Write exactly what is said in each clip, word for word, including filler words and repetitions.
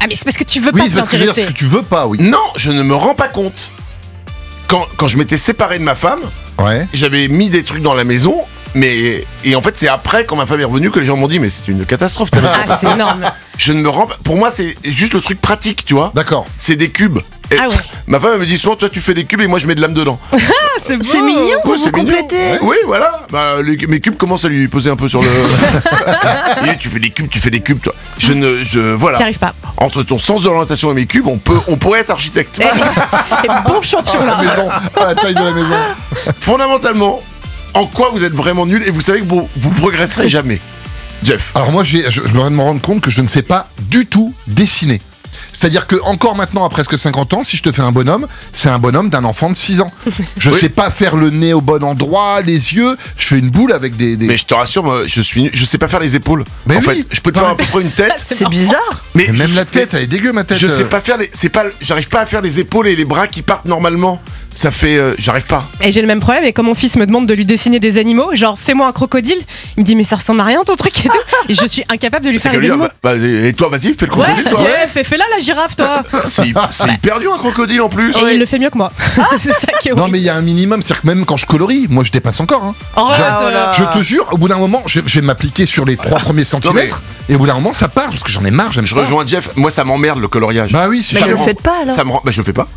Ah mais c'est parce que tu veux Oui, pas c'est ce que je veux dire, t'intéresser. ce que tu veux pas, oui. Non, je ne me rends pas compte. Quand, quand je m'étais séparé de ma femme, Ouais. j'avais mis des trucs dans la maison, mais et en fait c'est après quand ma femme est revenue que les gens m'ont dit mais c'est une catastrophe ta maison. Ah c'est énorme. Je ne me rends pas. Pour moi c'est juste le truc pratique, tu vois. D'accord. C'est des cubes. Et Ah ouais. ma femme elle me dit souvent toi tu fais des cubes et moi je mets de l'âme dedans. Ah c'est beau. C'est mignon, Ouais, vous c'est vous mignon. complétez. Oui voilà. Bah, les- mes cubes commencent à lui poser un peu sur le. Et tu fais des cubes, tu fais des cubes toi. Je ne je voilà. T'y arrives pas. Entre ton sens de l'orientation et mes cubes, on peut on pourrait être architecte. Et bon champion La là. maison, à la taille de la maison. Fondamentalement, en quoi vous êtes vraiment nul et vous savez que vous vous progresserez jamais. Jeff. Alors moi, j'ai, je, je viens de me rendre compte que je ne sais pas du tout dessiner. C'est-à-dire que encore maintenant, à presque cinquante ans, si je te fais un bonhomme, c'est un bonhomme d'un enfant de six ans. Je Oui. sais pas faire le nez au bon endroit, les yeux. Je fais une boule avec des... des... Mais je te rassure, moi, je suis, nul. Je sais pas faire les épaules. Mais en oui. fait, je peux te faire à peu près une tête, C'est bizarre. mais Mais je même suis- la tête, elle est dégueu, ma tête. Je sais euh. pas faire les, c'est pas, j'arrive pas à faire les épaules et les bras qui partent normalement. Ça fait, euh, j'arrive pas. Et j'ai le même problème, et quand mon fils me demande de lui dessiner des animaux, genre fais-moi un crocodile, il me dit mais ça ressemble à rien ton truc et tout, et je suis incapable de lui C'est faire qu'à les lui dire, animaux. bah, bah, et toi, vas-y, fais le Ouais, crocodile, toi. ouais, fais, fais là la girafe toi. C'est, c'est hyper dur un crocodile en plus. Et il le fait mieux que moi. C'est ça qui est Non horrible. mais il y a un minimum, c'est-à-dire que même quand je colorie, moi je dépasse encore. Hein. Arrête, Ah, euh, voilà. Je te jure, au bout d'un moment, je, je vais m'appliquer sur les trois premiers centimètres, et au bout d'un moment ça part, parce que j'en ai marre, j'aime Je pas. rejoins Jeff. Moi, ça m'emmerde le coloriage. Bah oui, c'est Mais Ça ne me le rend- faites pas alors. Ça me rend, bah je le fais pas.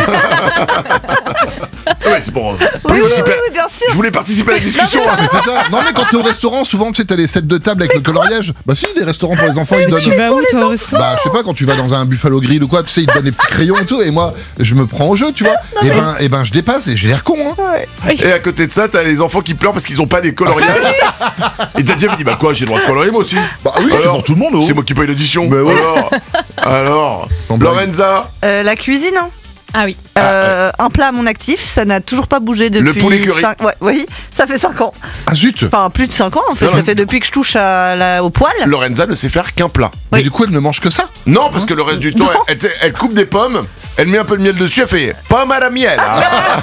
Ouais, c'est bon. Oui, oui, participer- oui, oui, bien sûr. Je voulais participer à la discussion. Mais c'est ça. Non mais quand t'es au restaurant, souvent tu sais t'as les sets de table avec le coloriage. Bah si, des restaurants pour les enfants ils Tu donnent. vas où toi au resto? Bah je sais pas, quand tu vas dans un Buffalo Grill ou quoi, tu sais ils te donnent des petits crayons et tout, et moi je me prends au jeu, tu vois. Et ben et ben je dépasse et j'ai l'air con hein. Et à côté de ça, t'as les enfants qui pleurent parce qu'ils ont pas des coloriages. Et t'as Jeff qui dit bah quoi, j'ai le droit de colorier moi aussi. Bah oui, c'est Alors, pour tout le monde. Oh. C'est moi qui paye l'addition. Mais ouais. Alors, alors, Sans blague. Lorenza, Euh, la cuisine, hein. Ah oui. Euh, un plat à mon actif, ça n'a toujours pas bougé depuis. Le poulet curry. cinq Ouais, oui, ça fait cinq ans. Ah zut. Enfin, plus de cinq ans en fait. Non, Ça non. fait depuis que je touche à la- au poil. Lorenza ne sait faire qu'un plat. Mais Oui. du coup elle ne mange que ça. Non, parce que le reste du temps, elle, elle- elle coupe des pommes, elle met un peu de miel dessus, elle fait pomme à la miel. hein.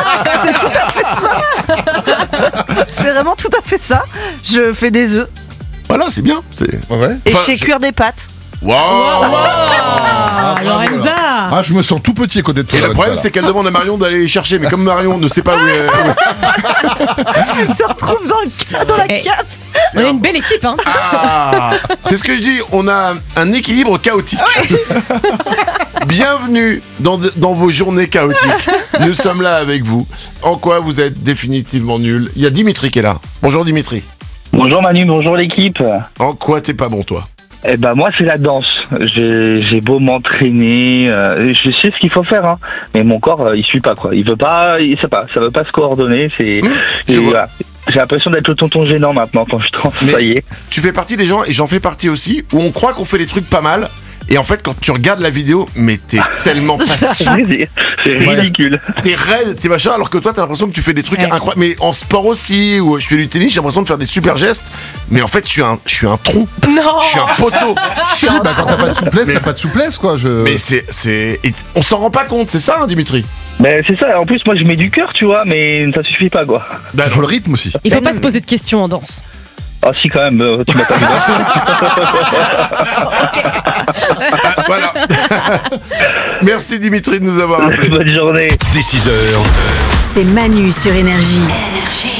C'est vraiment tout à fait ça. Je fais des œufs Voilà, c'est bien. C'est... Ouais. et Enfin, je sais je- cuire des pâtes. Waouh. Ah, bravo, Lorenza. Ah je me sens tout petit à côté de toi. Et le Lorenza, problème, là. c'est qu'elle demande à Marion d'aller les chercher, mais comme Marion ne sait pas où est. Elle se retrouve dans, le, dans la Eh. cave. On a une belle équipe hein. Ah, c'est ce que je dis, on a un équilibre chaotique. Bienvenue dans, de- dans vos journées chaotiques. Nous sommes là avec vous. En quoi vous êtes définitivement nul? Il y a Dimitri qui est là. Bonjour Dimitri. Bonjour Manu, bonjour l'équipe. En quoi t'es pas bon toi? Eh ben moi c'est la danse. J'ai j'ai beau m'entraîner, euh, je sais ce qu'il faut faire, hein, mais mon corps euh, il suit pas quoi. Il veut pas, il sait pas, ça veut pas se coordonner. C'est Mmh, je et vois. voilà. J'ai l'impression d'être le tonton gênant maintenant quand je danse. Mais- Ça y est. Tu fais partie des gens, et j'en fais partie aussi, où on croit qu'on fait les trucs pas mal, et en fait quand tu regardes la vidéo, mais t'es tellement pas sûr. C'est c'est ridicule. T'es raide, t'es machin, alors que toi t'as l'impression que tu fais des trucs Ouais. incroyables. Mais en sport aussi, où je fais du tennis, j'ai l'impression de faire des super gestes, mais en fait je suis un, je suis un trou, Non. je suis un poteau. Si, bah quand t'as pas de souplesse, Mais- t'as pas de souplesse quoi. Je... Mais c'est, c'est, et on s'en rend pas compte, c'est ça, hein, Dimitri? Ben c'est ça. En plus moi je mets du cœur, tu vois, mais ça suffit pas quoi. Bah, il faut le rythme aussi. Il faut pas se poser de questions en danse. Ah si quand même, euh, tu m'as pas vu ah, voilà. Merci Dimitri de nous avoir appelés. Bonne journée. Dès six heures. C'est Manu sur Énergie.